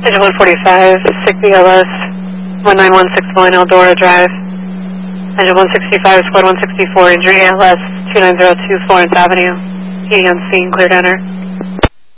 Engine 145, 6 ELS, 19161 Eldora Drive. Engine 165, Squad 164, injury ALS, 2902 Florence Avenue. Heating on scene, clear to enter.